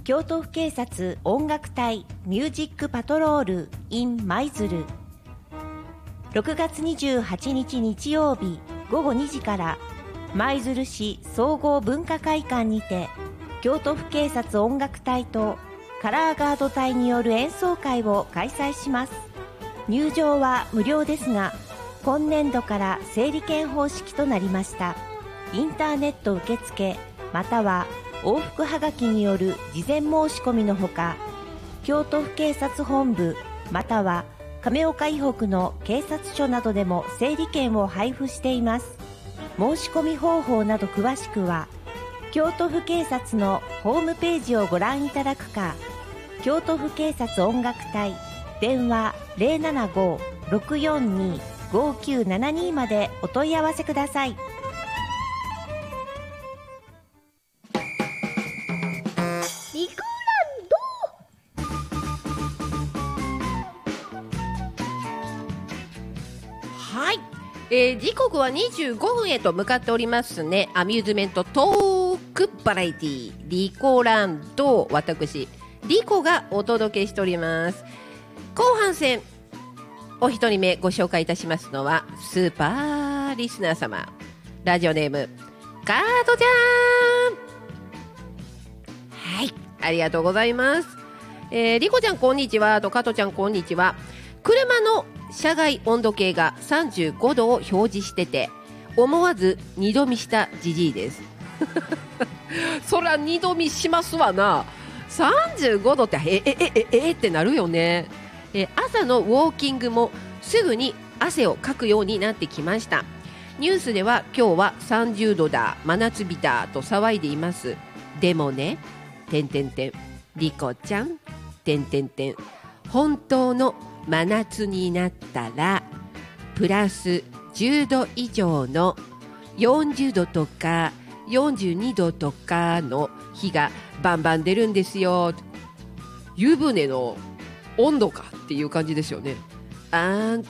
京都府警察音楽隊ミュージックパトロール in 舞鶴。6月28日日曜日午後2時から舞鶴市総合文化会館にて京都府警察音楽隊とカラーガード隊による演奏会を開催します。入場は無料ですが、今年度から整理券方式となりました。インターネット受付または往復はがきによる事前申し込みのほか、京都府警察本部または亀岡以北の警察署などでも整理券を配布しています。申し込み方法など詳しくは京都府警察のホームページをご覧いただくか、京都府警察音楽隊電話 075-642-5972 までお問い合わせください。 リコランド。はい、時刻は25分へと向かっておりますね。アミューズメントトークバラエティリコランド、私リコがお届けしております。後半戦お一人目ご紹介いたしますのはスーパーリスナー様、ラジオネームカートちゃん。はい、ありがとうございます。リコちゃんこんにちはとカートちゃんこんにちは。車の車外温度計が35度を表示してて思わず二度見したジジイですそら二度見しますわな。35度ってってなるよね。朝のウォーキングもすぐに汗をかくようになってきました。ニュースでは今日は30度だ真夏日だと騒いでいます。でもねリコちゃん本当の真夏になったらプラス10度以上の40度とか42度とかの日がバンバン出るんですよ。湯船の温度かっていう感じですよね。あん